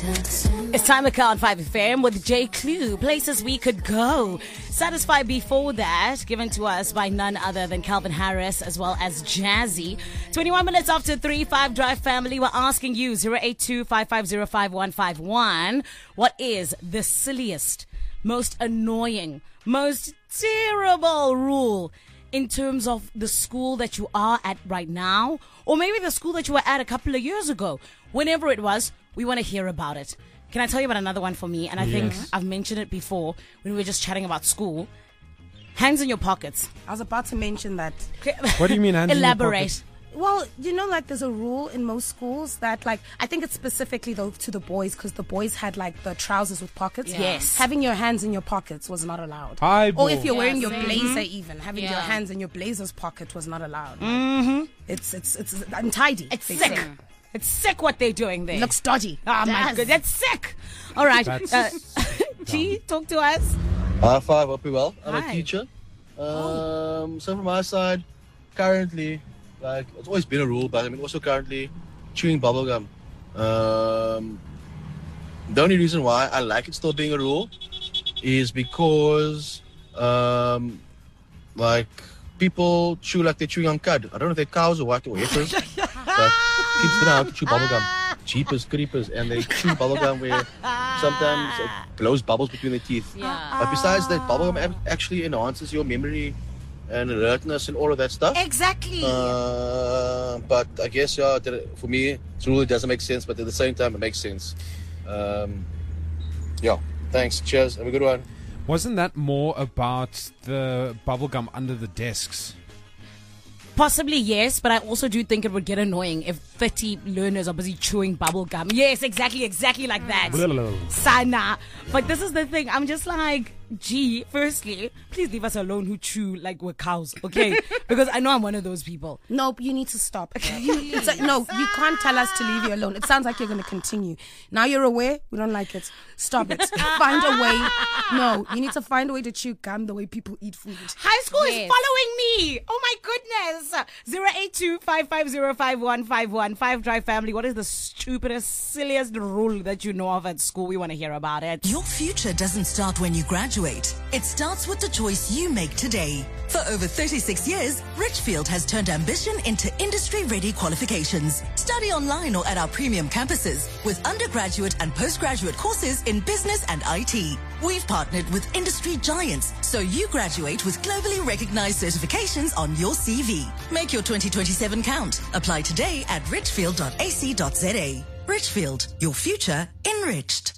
It's time to count 5FM with J. Clue, places we could go. Satisfied before that, given to us by none other than Calvin Harris as well as Jazzy. 21 minutes after 3, 5 Drive family, we're asking you 082-550-5151. What is the silliest, most annoying, most terrible rule in terms of the school that you are at right now, or maybe the school that you were at a couple of years ago? Whenever it was, we want to hear about it. Can I tell you about another one for me? And I think I've mentioned it before when we were just chatting about school. Hands in your pockets. I was about to mention that. What do you mean hands Elaborate. in your pockets? Well, there's a rule in most schools that, I think it's specifically though to the boys, because the boys had the trousers with pockets. Yeah. Yes. Having your hands in your pockets was not allowed. Eyeball. Or if you're wearing your same. blazer, even having your hands in your blazer's pocket was not allowed. It's untidy. It's they sick. say. It's sick what they're doing there. Looks dodgy. Oh my god, that's sick. All right. G, talk to us. Hi, Five, hope you're well. I'm Hi. a teacher. So from my side, currently, it's always been a rule, but also currently chewing bubblegum. The only reason why I like it still being a rule is because, people chew like they're chewing on cud. I don't know if they're cows or what or heifers, but kids don't know how to chew bubblegum. Jeepers creepers, and they chew bubblegum where sometimes it blows bubbles between their teeth. Yeah. But besides that, bubblegum actually enhances your memory and alertness and all of that stuff. Exactly. But I guess, for me, it's really doesn't make sense, but at the same time, it makes sense. Thanks. Cheers. Have a good one. Wasn't that more about the bubblegum under the desks? Possibly, yes, but I also do think it would get annoying if 30 learners are busy chewing bubble gum. Yes, exactly like that. Sana. But this is the thing. I'm just like, gee, firstly, please leave us alone who chew like we're cows, okay? Because I know I'm one of those people. Nope, you need to stop. You can't tell us to leave you alone. It sounds like you're going to continue. Now you're aware, we don't like it. Stop it. Find a way. No, you need to find a way to chew gum the way people eat food. High school is following me. Oh my goodness. 082-550-5151. 5 Drive family. What is the stupidest, silliest rule that you know of at school? We want to hear about it. Your future doesn't start when you graduate. It starts with the choice you make today. For over 36 years, Richfield has turned ambition into industry-ready qualifications. Study online or at our premium campuses with undergraduate and postgraduate courses in business and IT. We've partnered with industry giants, so you graduate with globally recognized certifications on your CV. Make your 2027 count. Apply today at richfield.ac.za. Richfield, your future enriched.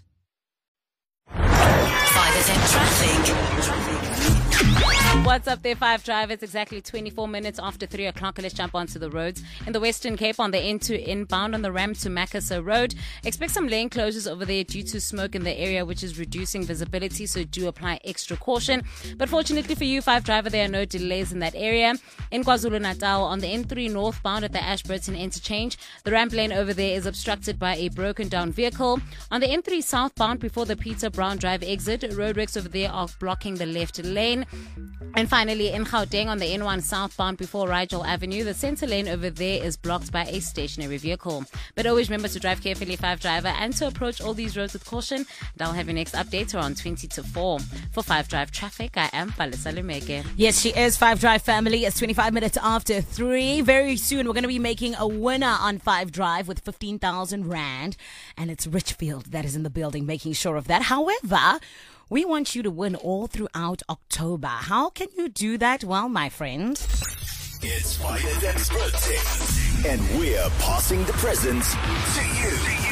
5FM traffic. What's up there, 5 Drive? It's exactly 24 minutes after 3 o'clock. Let's jump onto the roads. In the Western Cape, on the N2 inbound on the ramp to Makassar Road, expect some lane closures over there due to smoke in the area, which is reducing visibility, so do apply extra caution. But fortunately for you, 5 Driver, there are no delays in that area. In KwaZulu-Natal, on the N3 northbound at the Ashburton interchange, the ramp lane over there is obstructed by a broken down vehicle. On the N3 southbound before the Peter Brown Drive exit, roadworks over there are blocking the left lane. And finally, in Gauteng on the N1 southbound before Rigel Avenue, the center lane over there is blocked by a stationary vehicle. But always remember to drive carefully, 5 Driver, and to approach all these roads with caution. And I'll have your next update around 20 to 4. For 5 Drive traffic, I am Palisa Lumeke. Yes, she is. 5 Drive family. It's 25 minutes after 3. Very soon, we're going to be making a winner on 5 Drive with 15,000 Rand. And it's Richfield that is in the building, making sure of that. However, we want you to win all throughout October. How can you do that? Well, my friend, It's 5FM's birthday, and we're passing the presents to you.